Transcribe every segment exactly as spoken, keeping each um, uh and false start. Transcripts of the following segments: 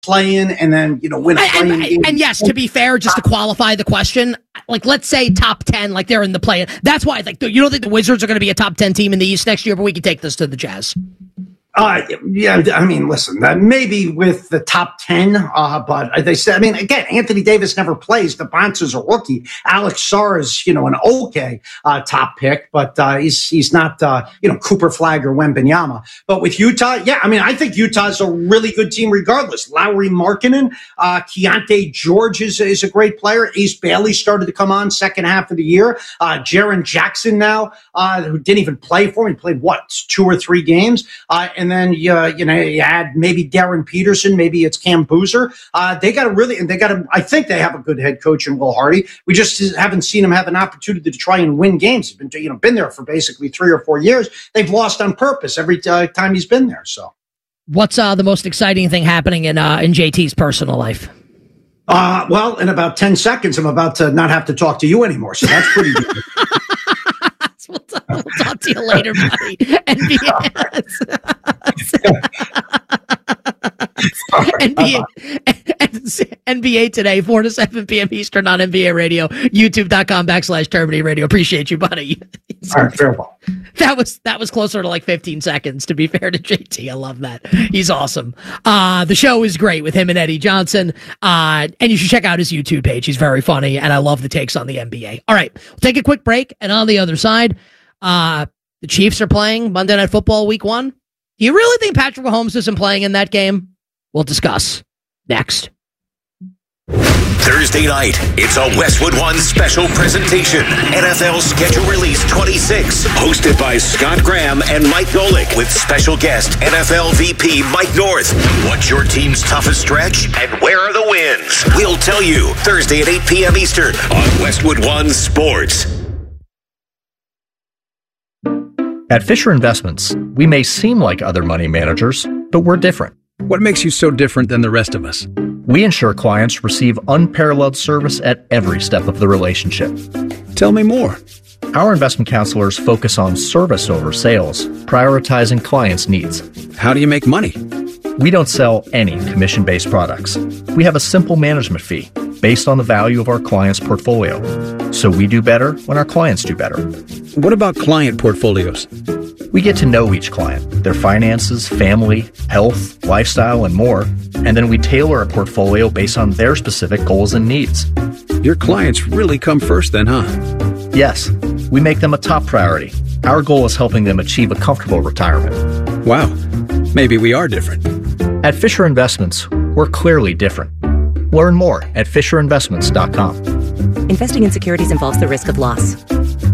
play-in and then, you know, win a play-in and, game. And, and yes, to be fair, just to qualify the question, like let's say top ten, like they're in the play-in. That's why, like, you don't think the Wizards are going to be a top ten team in the East next year, but we can take this to the Jazz. Uh, yeah, I mean, listen, uh, maybe with the top ten, uh, but they said, I mean, again, Anthony Davis never plays. The Bonds a rookie. Alex Sarr is, you know, an okay uh, top pick, but uh, he's he's not, uh, you know, Cooper Flagg or Wembanyama. But with Utah, yeah, I mean, I think Utah's a really good team regardless. Lauri Markkanen, uh, Keontae George is, is a great player. Ace Bailey started to come on second half of the year. Uh, Jaren Jackson now, uh, who didn't even play for him, he played, what, two or three games? Uh, And then, uh, you know, you add maybe Darren Peterson, maybe it's Cam Boozer. Uh, they got to really, and they got to, I think they have a good head coach in Will Hardy. We just haven't seen him have an opportunity to try and win games. He's been, you know, been there for basically three or four years. They've lost on purpose every uh, time he's been there. So, what's uh, the most exciting thing happening in uh, in J T's personal life? Uh, well, in about ten seconds, I'm about to not have to talk to you anymore. So that's pretty good. We'll talk, we'll talk to you later, buddy. N B A. N B A, N B A today, four to seven p.m. Eastern on N B A Radio, youtube.com backslash Termini Radio. Appreciate you, buddy. All right, farewell. That was that was closer to like fifteen seconds, to be fair to J T. I love that. He's awesome. Uh, the show is great with him and Eddie Johnson. Uh, and you should check out his YouTube page. He's very funny, and I love the takes on the N B A. All right, we'll take a quick break, and on the other side, uh, the Chiefs are playing Monday Night Football week one. Do you really think Patrick Mahomes isn't playing in that game? We'll discuss next. Thursday night, it's a Westwood One special presentation. N F L Schedule Release twenty-six, hosted by Scott Graham and Mike Golick, with special guest N F L V P Mike North. What's your team's toughest stretch, and where are the wins? We'll tell you Thursday at eight p.m. Eastern on Westwood One Sports. At Fisher Investments, we may seem like other money managers, but we're different. What makes you so different than the rest of us? We ensure clients receive unparalleled service at every step of the relationship. Tell me more. Our investment counselors focus on service over sales, prioritizing clients' needs. How do you make money? We don't sell any commission-based products. We have a simple management fee based on the value of our client's portfolio. So we do better when our clients do better. What about client portfolios? We get to know each client, their finances, family, health, lifestyle, and more, and then we tailor a portfolio based on their specific goals and needs. Your clients really come first then, huh? Yes, we make them a top priority. Our goal is helping them achieve a comfortable retirement. Wow, maybe we are different. At Fisher Investments, we're clearly different. Learn more at fisher investments dot com. Investing in securities involves the risk of loss.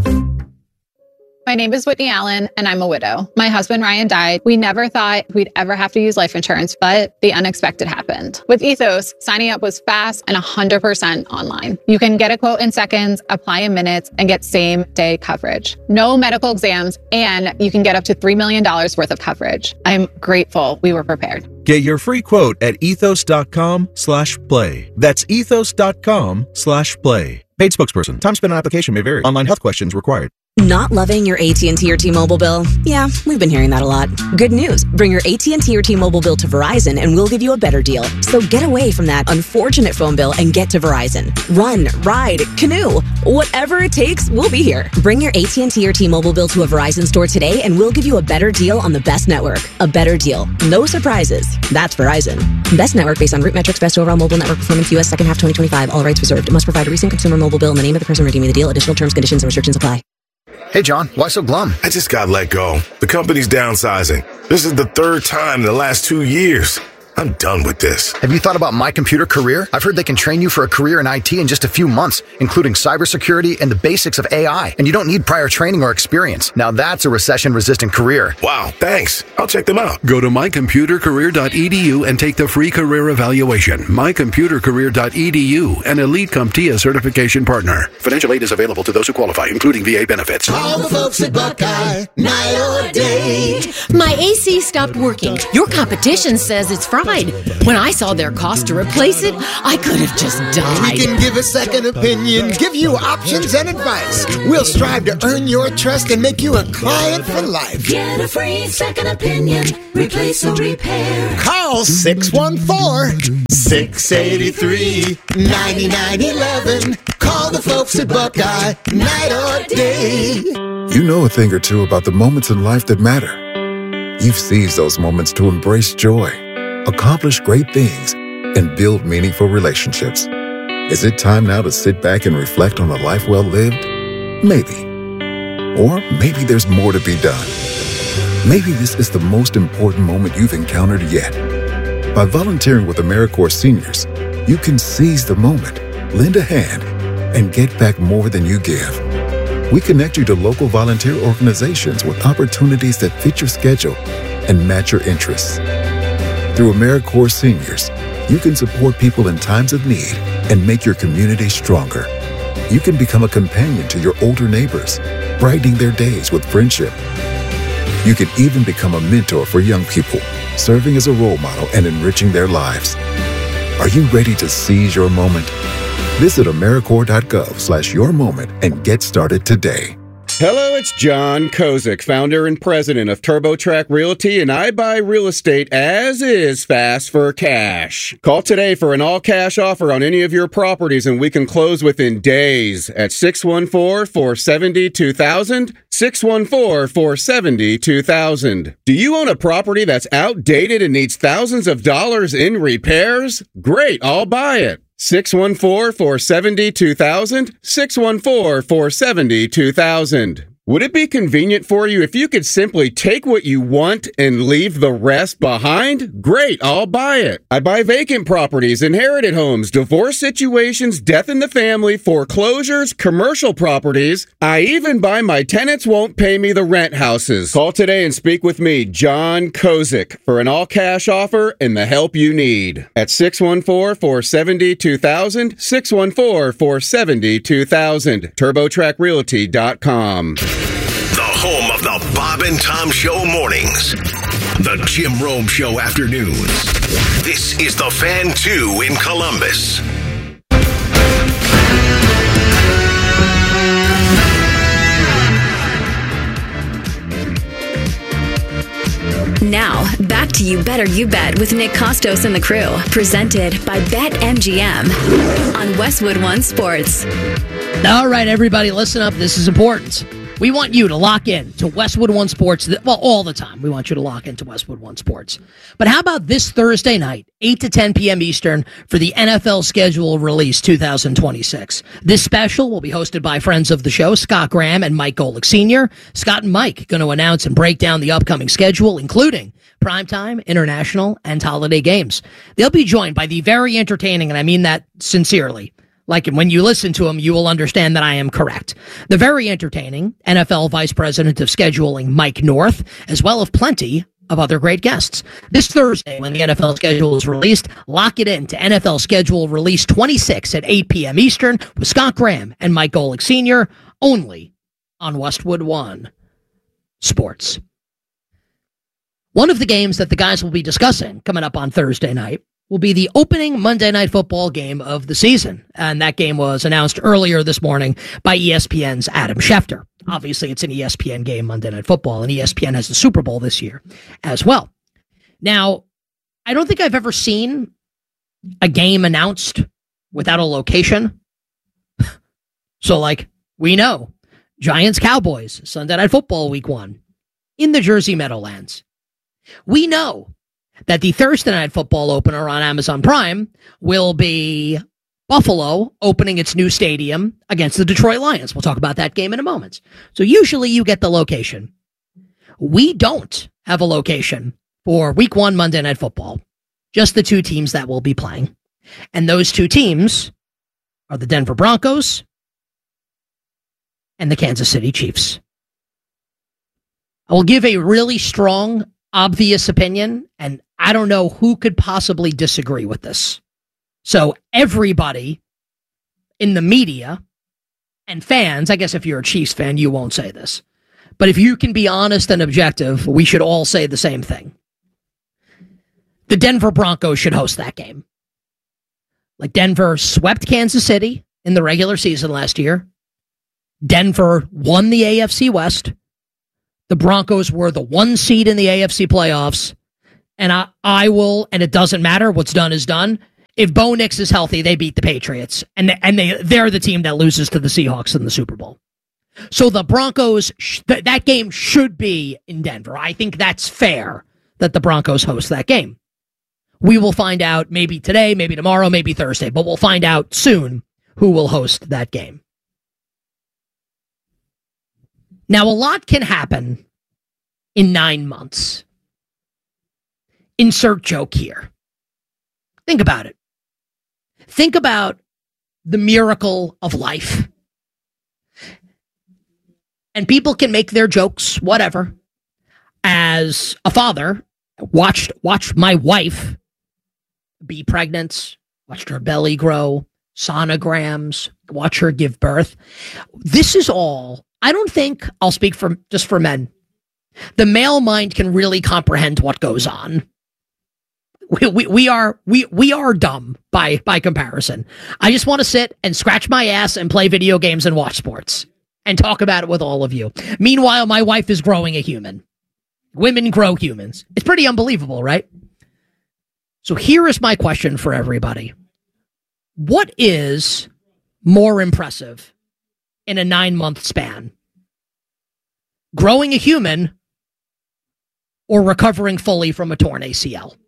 My name is Whitney Allen, and I'm a widow. My husband, Ryan, died. We never thought we'd ever have to use life insurance, but the unexpected happened. With Ethos, signing up was fast and one hundred percent online. You can get a quote in seconds, apply in minutes, and get same-day coverage. No medical exams, and you can get up to three million dollars worth of coverage. I'm grateful we were prepared. Get your free quote at ethos.com slash play. That's ethos.com slash play. Paid spokesperson. Time spent on application may vary. Online health questions required. Not loving your A T and T or T-Mobile bill? Yeah, we've been hearing that a lot. Good news. Bring your A T and T or T-Mobile bill to Verizon and we'll give you a better deal. So get away from that unfortunate phone bill and get to Verizon. Run, ride, canoe. Whatever it takes, we'll be here. Bring your A T and T or T-Mobile bill to a Verizon store today and we'll give you a better deal on the best network. A better deal. No surprises. That's Verizon. Best network based on root metrics, best overall mobile network performance, U S second half twenty twenty-five. All rights reserved. It must provide a recent consumer mobile bill and the name of the person redeeming the deal. Additional terms, conditions, and restrictions apply. Hey, John, why so glum? I just got let go. The company's downsizing. This is the third time in the last two years. I'm done with this. Have you thought about My Computer Career? I've heard they can train you for a career in I T in just a few months, including cybersecurity and the basics of A I. And you don't need prior training or experience. Now that's a recession-resistant career. Wow, thanks. I'll check them out. Go to my computer career dot e d u and take the free career evaluation. my computer career dot e d u, an Elite CompTIA certification partner. Financial aid is available to those who qualify, including V A benefits. All the folks at Buckeye, night or day. My A C stopped working. Your competition says it's from died. When I saw their cost to replace it, I could have just died. We can give a second opinion, give you options and advice. We'll strive to earn your trust and make you a client for life. Get a free second opinion. Replace or repair. Call six one four, six eight three, nine nine one one. Call the folks at Buckeye, night or day. You know a thing or two about the moments in life that matter. You've seized those moments to embrace joy, accomplish great things, and build meaningful relationships. Is it time now to sit back and reflect on a life well lived? Maybe. Or maybe there's more to be done. Maybe this is the most important moment you've encountered yet. By volunteering with AmeriCorps Seniors, you can seize the moment, lend a hand, and get back more than you give. We connect you to local volunteer organizations with opportunities that fit your schedule and match your interests. Through AmeriCorps Seniors, you can support people in times of need and make your community stronger. You can become a companion to your older neighbors, brightening their days with friendship. You can even become a mentor for young people, serving as a role model and enriching their lives. Are you ready to seize your moment? Visit AmeriCorps.gov slash your moment and get started today. Hello, it's John Kozik, founder and president of TurboTrack Realty, and I buy real estate as is fast for cash. Call today for an all-cash offer on any of your properties, and we can close within days at six one four, four seven zero, two thousand, six one four, four seven zero, two thousand. Do you own a property that's outdated and needs thousands of dollars in repairs? Great, I'll buy it. six one four, four seven zero, two thousand, six one four, four seven zero, two thousand. Would it be convenient for you if you could simply take what you want and leave the rest behind? Great, I'll buy it. I buy vacant properties, inherited homes, divorce situations, death in the family, foreclosures, commercial properties. I even buy my tenants won't pay me the rent houses. Call today and speak with me, John Kozik, for an all-cash offer and the help you need. At six one four, four seven zero, two thousand, six one four, four seven zero, two thousand, turbo track realty dot com. The home of the Bob and Tom Show mornings. The Jim Rome Show afternoons. This is the Fan two in Columbus. Now, back to You Better You Bet with Nick Costos and the crew. Presented by BetMGM on Westwood One Sports. All right, everybody, listen up. This is important. We want you to lock in to Westwood One Sports. Well, all the time. We want you to lock into Westwood One Sports. But how about this Thursday night, eight to ten p.m. Eastern, for the N F L schedule release twenty twenty-six. This special will be hosted by friends of the show, Scott Graham and Mike Golick Senior Scott and Mike going to announce and break down the upcoming schedule, including primetime, international, and holiday games. They'll be joined by the very entertaining, and I mean that sincerely, like when you listen to him, you will understand that I am correct, the very entertaining N F L Vice President of Scheduling, Mike North, as well as plenty of other great guests. This Thursday, when the N F L schedule is released, lock it in to N F L schedule release twenty-six at eight p.m. Eastern with Scott Graham and Mike Golick Senior, only on Westwood One Sports. One of the games that the guys will be discussing coming up on Thursday night will be the opening Monday Night Football game of the season. And that game was announced earlier this morning by E S P N's Adam Schefter. Obviously, it's an E S P N game, Monday Night Football, and E S P N has the Super Bowl this year as well. Now, I don't think I've ever seen a game announced without a location. So, like, we know Giants-Cowboys, Sunday Night Football week one, in the Jersey Meadowlands. We know that the Thursday Night Football opener on Amazon Prime will be Buffalo opening its new stadium against the Detroit Lions. We'll talk about that game in a moment. So usually you get the location. We don't have a location for week one Monday Night Football. Just the two teams that will be playing. And those two teams are the Denver Broncos and the Kansas City Chiefs. I will give a really strong, obvious opinion, and I don't know who could possibly disagree with this. So everybody in the media and fans, I guess if you're a Chiefs fan, you won't say this. But if you can be honest and objective, we should all say the same thing. the Denver Broncos should host that game. Like Denver swept Kansas City in the regular season last year. Denver won the A F C West. The Broncos were the one seed in the A F C playoffs. And I, I will, and it doesn't matter, what's done is done. If Bo Nix is healthy, they beat the Patriots. And, they, and they, they're the team that loses to the Seahawks in the Super Bowl. So the Broncos, sh- th- that game should be in Denver. I think that's fair that the Broncos host that game. We will find out maybe today, maybe tomorrow, maybe Thursday, but we'll find out soon who will host that game. Now, a lot can happen in nine months. Insert joke here. Think about it. Think about the miracle of life. And people can make their jokes, whatever. As a father, watched watched my wife be pregnant, watched her belly grow, sonograms, watch her give birth. This is all, I don't think, I'll speak for just for men. The male mind can really comprehend what goes on. We, we, we are we we are dumb by by comparison. I just want to sit and scratch my ass and play video games and watch sports and talk about it with all of you. Meanwhile, my wife is growing a human. Women grow humans. It's pretty unbelievable, right? So here is my question for everybody. What is more impressive in a nine-month span? Growing a human or recovering fully from a torn A C L?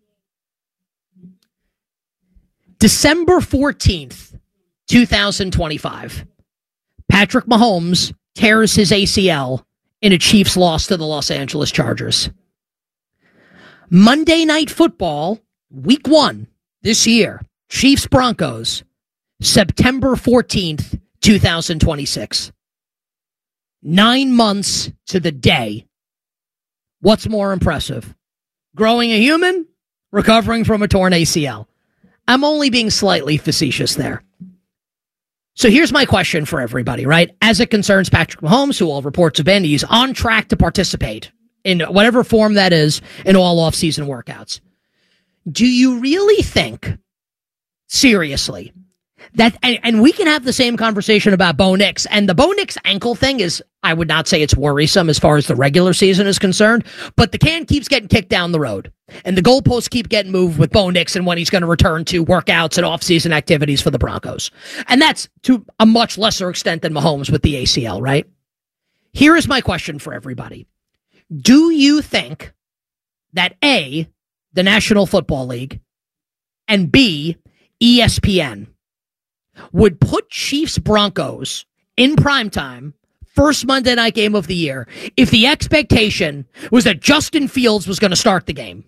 December fourteenth, twenty twenty-five. Patrick Mahomes tears his A C L in a Chiefs loss to the Los Angeles Chargers. Monday Night Football, week one this year, Chiefs Broncos, September fourteenth, twenty twenty-six. Nine months to the day. What's more impressive? Growing a human? Recovering from a torn A C L? I'm only being slightly facetious there. So here's my question for everybody, right? As it concerns Patrick Mahomes, who all reports have been, he's on track to participate in whatever form that is in all offseason workouts. Do you really think, seriously, that, and, and we can have the same conversation about Bo Nix, and the Bo Nix ankle thing is, I would not say it's worrisome as far as the regular season is concerned, but the can keeps getting kicked down the road, and the goalposts keep getting moved with Bo Nix and when he's going to return to workouts and offseason activities for the Broncos. And that's to a much lesser extent than Mahomes with the A C L, right? Here is my question for everybody. Do you think that A, the National Football League, and B, E S P N, would put Chiefs Broncos in primetime, first Monday night game of the year, if the expectation was that Justin Fields was going to start the game?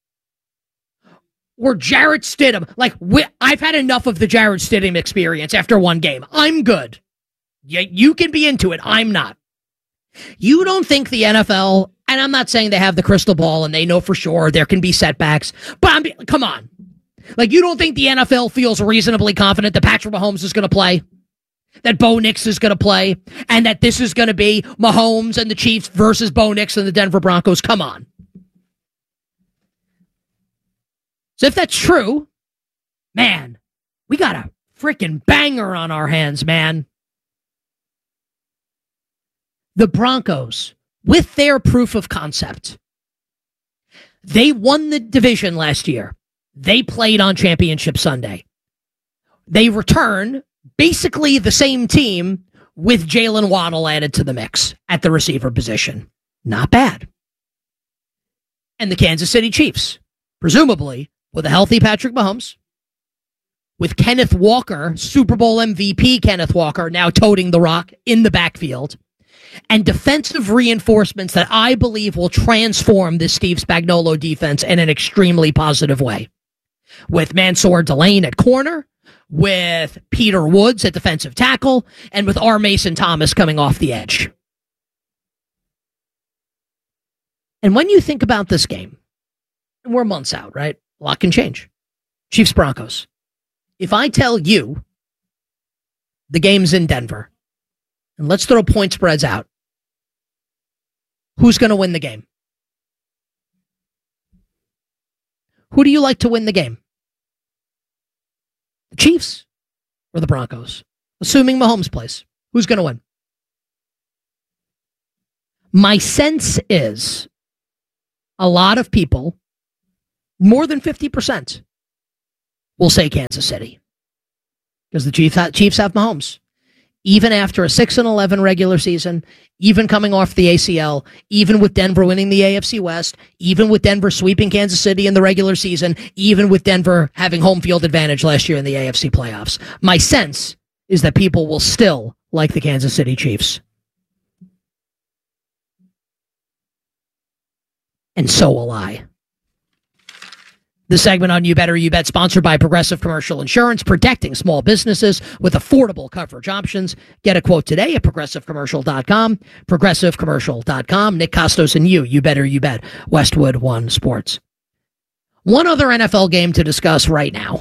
Or Jarrett Stidham? Like, we, I've had enough of the Jarrett Stidham experience after one game. I'm good. You, you can be into it. I'm not. You don't think the N F L, and I'm not saying they have the crystal ball and they know for sure there can be setbacks, but I'm, come on. Like, you don't think the N F L feels reasonably confident that Patrick Mahomes is going to play, that Bo Nix is going to play, and that this is going to be Mahomes and the Chiefs versus Bo Nix and the Denver Broncos? Come on. So if that's true, man, we got a freaking banger on our hands, man. The Broncos, with their proof of concept, they won the division last year. They played on Championship Sunday. They return basically the same team with Jalen Waddle added to the mix at the receiver position. Not bad. And the Kansas City Chiefs, presumably with a healthy Patrick Mahomes, with Kenneth Walker, Super Bowl M V P Kenneth Walker, now toting the rock in the backfield, and defensive reinforcements that I believe will transform this Steve Spagnuolo defense in an extremely positive way. With Mansour Delane at corner, with Peter Woods at defensive tackle, and with R. Mason Thomas coming off the edge. And when you think about this game, and we're months out, right? A lot can change. Chiefs Broncos. If I tell you the game's in Denver, and let's throw point spreads out, who's going to win the game? Who do you like to win the game? The Chiefs or the Broncos? Assuming Mahomes plays, who's going to win? My sense is a lot of people, more than fifty percent, will say Kansas City. Because the Chiefs have, Chiefs have Mahomes. Even after a six and eleven regular season, even coming off the A C L, even with Denver winning the A F C West, even with Denver sweeping Kansas City in the regular season, even with Denver having home field advantage last year in the A F C playoffs. My sense is that people will still like the Kansas City Chiefs. And so will I. The segment on You Better You Bet, sponsored by Progressive Commercial Insurance, protecting small businesses with affordable coverage options. Get a quote today at progressive commercial dot com. progressive commercial dot com. Nick Costos and you, You Better You Bet, Westwood One Sports. One other N F L game to discuss right now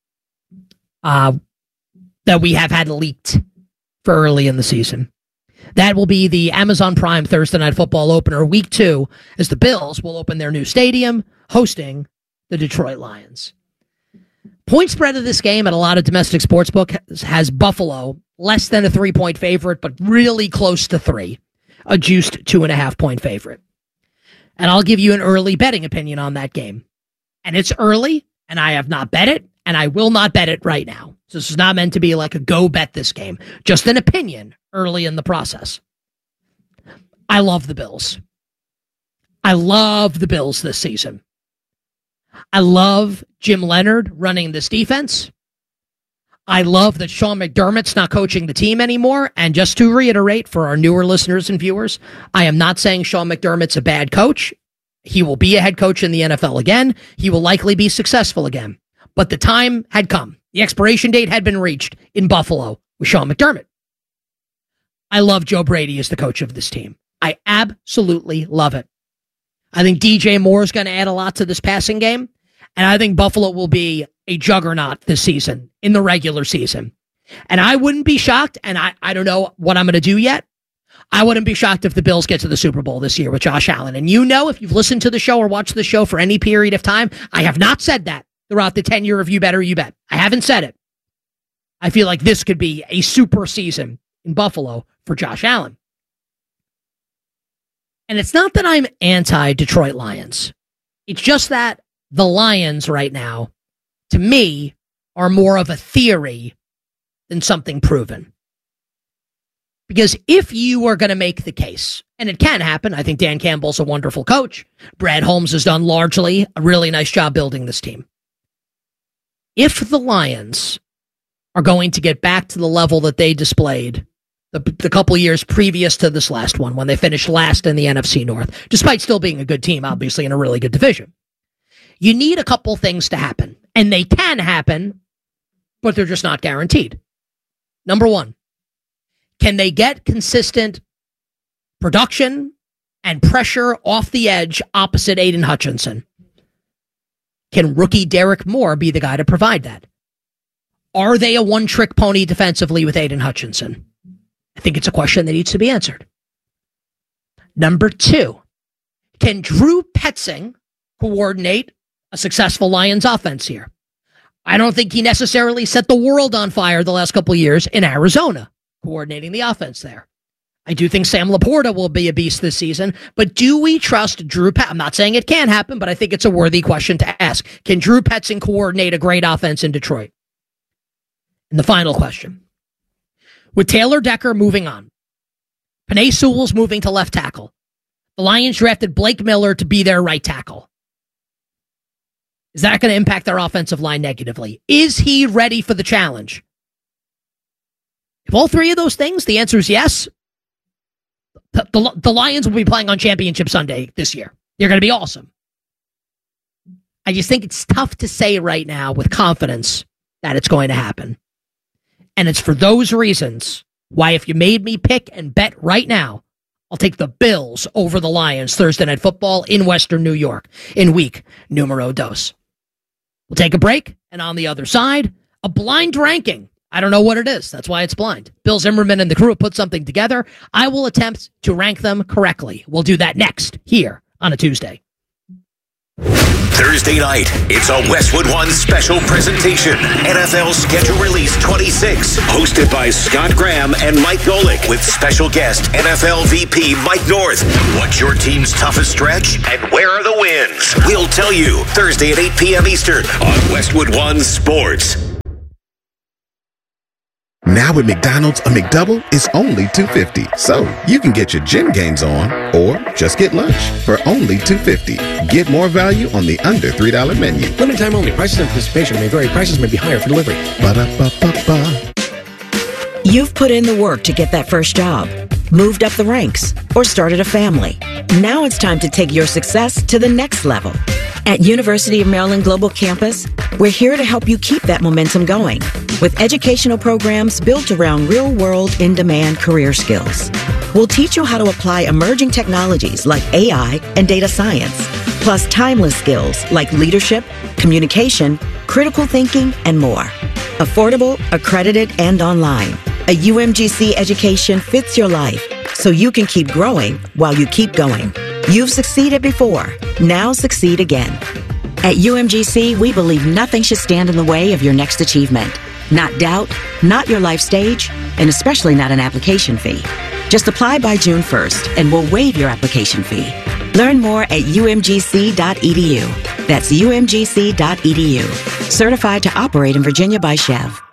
uh, that we have had leaked for early in the season. That will be the Amazon Prime Thursday Night Football opener, week two, as the Bills will open their new stadium, hosting the Detroit Lions. Point spread of this game at a lot of domestic sportsbook has, has Buffalo less than a three-point favorite, but really close to three, a juiced two-and-a-half-point favorite. And I'll give you an early betting opinion on that game. And it's early, and I have not bet it, and I will not bet it right now. So this is not meant to be like a go bet this game. Just an opinion early in the process. I love the Bills. I love the Bills this season. I love Jim Leonard running this defense. I love that Sean McDermott's not coaching the team anymore. And just to reiterate for our newer listeners and viewers, I am not saying Sean McDermott's a bad coach. He will be a head coach in the N F L again. He will likely be successful again. But the time had come. The expiration date had been reached in Buffalo with Sean McDermott. I love Joe Brady as the coach of this team. I absolutely love it. I think D J Moore is going to add a lot to this passing game, and I think Buffalo will be a juggernaut this season, in the regular season. And I wouldn't be shocked, and I, I don't know what I'm going to do yet. I wouldn't be shocked if the Bills get to the Super Bowl this year with Josh Allen. And you know, if you've listened to the show or watched the show for any period of time, I have not said that throughout the tenure of You Better You Bet. I haven't said it. I feel like this could be a super season in Buffalo for Josh Allen. And it's not that I'm anti-Detroit Lions. It's just that the Lions right now, to me, are more of a theory than something proven. Because if you are going to make the case, and it can happen, I think Dan Campbell's a wonderful coach. Brad Holmes has done largely a really nice job building this team. If the Lions are going to get back to the level that they displayed The, the couple years previous to this last one, when they finished last in the N F C North, despite still being a good team, obviously, in a really good division. You need a couple things to happen, and they can happen, but they're just not guaranteed. Number one, can they get consistent production and pressure off the edge opposite Aiden Hutchinson? Can rookie Derek Moore be the guy to provide that? Are they a one-trick pony defensively with Aiden Hutchinson? I think it's a question that needs to be answered. Number two, can Drew Petzing coordinate a successful Lions offense here? I don't think he necessarily set the world on fire the last couple of years in Arizona, coordinating the offense there. I do think Sam Laporta will be a beast this season, but do we trust Drew Petzing? I'm not saying it can happen, but I think it's a worthy question to ask. Can Drew Petzing coordinate a great offense in Detroit? And the final question. With Taylor Decker moving on, Penei Sewell's moving to left tackle. The Lions drafted Blake Miller to be their right tackle. Is that going to impact their offensive line negatively? Is he ready for the challenge? If all three of those things, the answer is yes. The, the, the Lions will be playing on Championship Sunday this year. They're going to be awesome. I just think it's tough to say right now with confidence that it's going to happen. And it's for those reasons why if you made me pick and bet right now, I'll take the Bills over the Lions Thursday Night Football in Western New York in week numero dos. We'll take a break, and on the other side, a blind ranking. I don't know what it is. That's why it's blind. Bill Zimmerman and the crew have put something together. I will attempt to rank them correctly. We'll do that next here on a Tuesday. Thursday night, it's a Westwood One special presentation. N F L Schedule Release twenty-six, hosted by Scott Graham and Mike Golick, with special guest N F L V P Mike North. What's your team's toughest stretch, and where are the wins? We'll tell you Thursday at eight p.m. Eastern on Westwood One Sports. Now at McDonald's, a McDouble is only two dollars and fifty cents. So you can get your gym gains on, or just get lunch for only two dollars and fifty cents. Get more value on the under three dollar menu. Limited time only. Prices and participation may vary. Prices may be higher for delivery. Ba-da-ba-ba-ba. You've put in the work to get that first job, moved up the ranks, or started a family. Now it's time to take your success to the next level. At University of Maryland Global Campus, we're here to help you keep that momentum going with educational programs built around real-world, in-demand career skills. We'll teach you how to apply emerging technologies like A I and data science, plus timeless skills like leadership, communication, critical thinking, and more. Affordable, accredited, and online. A U M G C education fits your life, so you can keep growing while you keep going. You've succeeded before. Now succeed again. At U M G C, we believe nothing should stand in the way of your next achievement. Not doubt, not your life stage, and especially not an application fee. Just apply by June first, and we'll waive your application fee. Learn more at U M G C dot E D U. That's U M G C dot E D U. Certified to operate in Virginia by Chev.